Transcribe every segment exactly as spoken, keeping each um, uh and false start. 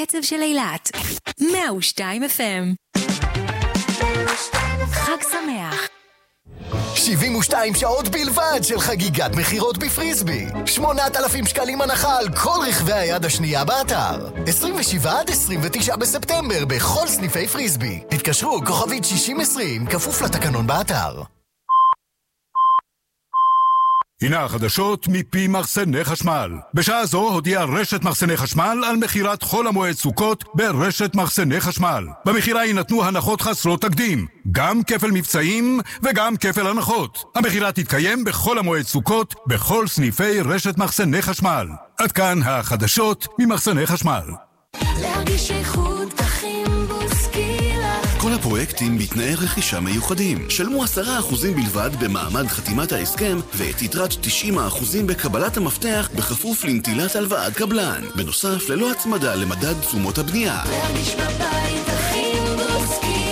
הקצב של אילת, מאה ושתיים אף אם. חג שמח. שבעים ושתיים שעות בלבד של חגיגת מחירות בפריסבי. שמונת אלפים שקלים הנחה על כל רכבי היד השנייה באתר. עשרים ושבעה עד עשרים ותשעה בספטמבר בכל סניפי פריסבי. התקשרו כוכבית שישים עשרים, כפוף לתקנון באתר. הנה החדשות מפי מחסני חשמל. בשעה זו הודיעה רשת מחסני חשמל על מחירת חול המועד סוכות ברשת מחסני חשמל. במחירה יינתנו הנחות חסרות תקדים, גם כפל מבצעים וגם כפל הנחות. המחירה תתקיים בחול המועד סוכות בכל סניפי רשת מחסני חשמל. עד כאן החדשות ממחסני חשמל. להרגיש איכות אחים בוסקילה. כל הפרויקטים בתנאי רכישה מיוחדים. שלמו עשרה אחוזים בלבד במעמד חתימת ההסכם ואת יתרת תשעים אחוזים בקבלת המפתח בכפוף לנטילת הלוואת קבלן. בנוסף, ללא הצמדה למדד תשומות הבנייה. להרגיש בבית אחים בוסקילה.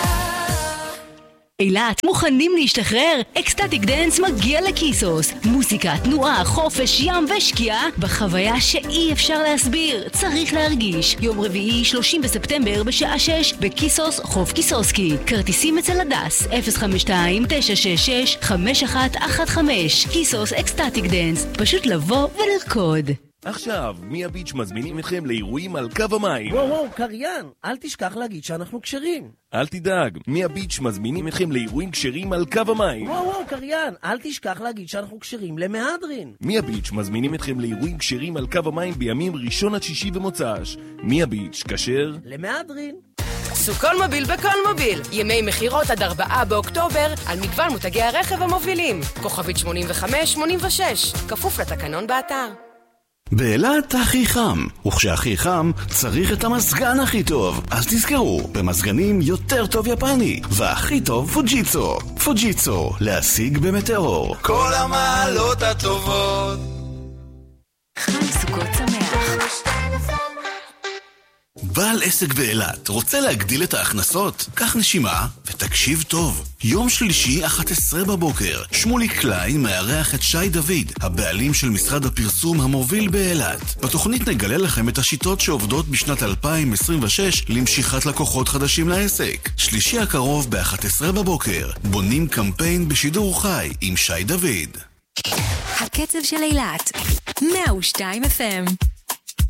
אילת, מוכנים להשתחרר? אקסטטיק דנס מגיע לכיסוס. מוזיקה, תנועה, חופש, ים ושקיעה בחוויה שאי אפשר להסביר, צריך להרגיש. יום רביעי שלושים בספטמבר בשעה שש בכיסוס חוף קיסוסקי. כרטיסים אצל הדס אפס חמש שתיים תשע שש שש חמש אחת אחת חמש. כיסוס אקסטטיק דנס, פשוט לבוא ולרקוד. עכשיו, מי הביץ' מזמינים אתכם לאירועים על קו המים. וואו וואו, קריין, אל תשכח להגיד שאנחנו קשרים. אל תדאג, מי הביץ' מזמינים אתכם לאירועים קשרים על קו המים. וואו וואו, קריין, אל תשכח להגיד שאנחנו קשרים למהדרין. מי הביץ' מזמינים אתכם לאירועים קשרים על קו המים בימים ראשון עד שישי ומוצ"ש. מי הביץ' כשר? למהדרין. סוכון מוביל בכל מוביל. ימי מחירות עד ארבעה באוקטובר על מגוון מותגי הרכב המובילים. כוכבית שמונים וחמש שמונים ושש. כפוף לתקנון באתר. באילת הכי חם, וכשהכי חם צריך את המזגן הכי טוב. אז תזכרו, במזגנים יותר טוב יפני, והכי טוב פוג'יצו. פוג'יצו, להשיג במטאור. כל המעלות הטובות. חג סוכות שמח. בעל עסק באילת רוצה להגדיל את ההכנסות? קח נשימה ותקשיב טוב. יום שלישי אחת עשרה בבוקר, שמולי קליין מארח את שי דוד, הבעלים של משרד הפרסום המוביל באילת. בתוכנית נגלה לכם את השיטות שעובדות בשנת אלפיים עשרים ושש למשיכת לקוחות חדשים לעסק. שלישי הקרוב ב-אחת עשרה בבוקר, בונים קמפיין בשידור חי עם שי דוד. הקצב של אילת, מאה ושתיים אף אם.